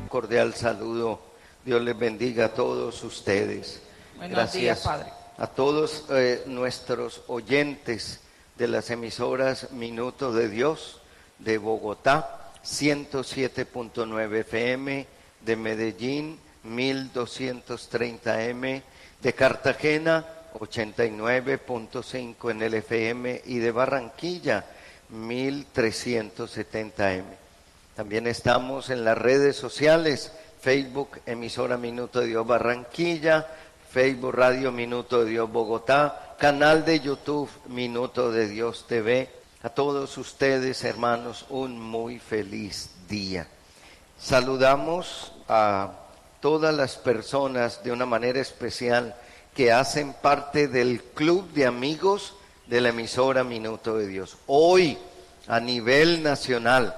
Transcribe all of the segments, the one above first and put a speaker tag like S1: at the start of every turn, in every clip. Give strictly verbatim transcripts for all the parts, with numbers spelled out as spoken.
S1: cordial saludo. Dios les bendiga a todos ustedes.
S2: Buenos
S1: Gracias
S2: días, Padre.
S1: a todos eh, nuestros oyentes de las emisoras Minuto de Dios de Bogotá, ciento siete punto nueve F M, de Medellín, mil doscientos treinta M, de Cartagena, ochenta y nueve punto cinco en el F M, y de Barranquilla, mil trescientos setenta M. También estamos en las redes sociales, Facebook, emisora Minuto de Dios Barranquilla, Facebook Radio Minuto de Dios Bogotá, canal de YouTube Minuto de Dios T V. A todos ustedes, hermanos, un muy feliz día. Saludamos a todas las personas de una manera especial que hacen parte del club de amigos de la emisora Minuto de Dios. Hoy, a nivel nacional,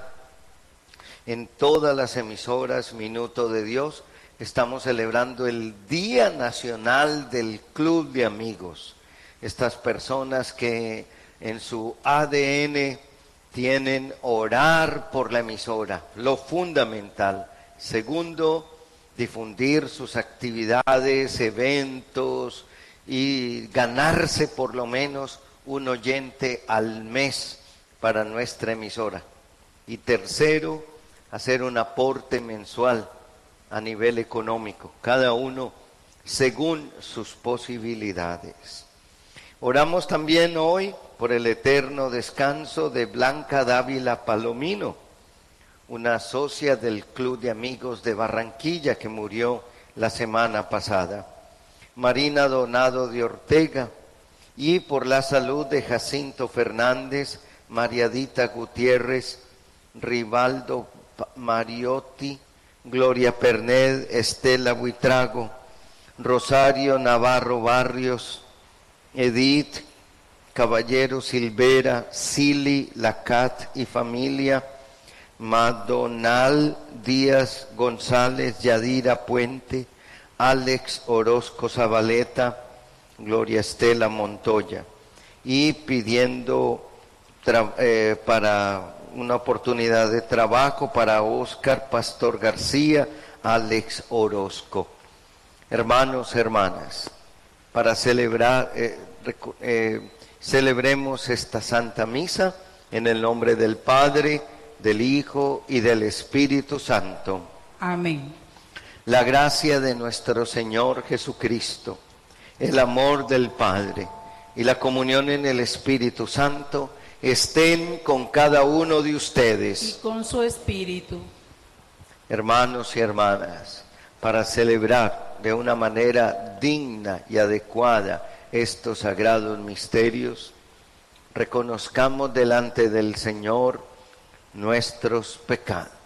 S1: en todas las emisoras Minuto de Dios, estamos celebrando el Día Nacional del Club de Amigos. Estas personas que en su A D N tienen orar por la emisora, lo fundamental. Segundo, difundir sus actividades, eventos y ganarse por lo menos un oyente al mes para nuestra emisora. Y tercero, hacer un aporte mensual a nivel económico, cada uno según sus posibilidades. Oramos también hoy por el eterno descanso de Blanca Dávila Palomino, una socia del Club de Amigos de Barranquilla que murió la semana pasada. Marina Donado de Ortega, y por la salud de Jacinto Fernández, Mariadita Gutiérrez, Rivaldo Mariotti, Gloria Perned, Estela Buitrago, Rosario Navarro Barrios, Edith Caballero Silvera, Sili Lacat y familia, Madonal Díaz González, Yadira Puente, Alex Orozco Zabaleta, Gloria Estela Montoya, y pidiendo tra- eh, para una oportunidad de trabajo para Óscar Pastor García, Alex Orozco. Hermanos, hermanas, para celebrar, eh, recu- eh, celebremos esta Santa Misa en el nombre del Padre, del Hijo y del Espíritu Santo.
S2: Amén.
S1: La gracia de nuestro Señor Jesucristo, el amor del Padre y la comunión en el Espíritu Santo estén con cada uno de ustedes.
S2: Y con su espíritu.
S1: Hermanos y hermanas, para celebrar de una manera digna y adecuada estos sagrados misterios, reconozcamos delante del Señor nuestros pecados.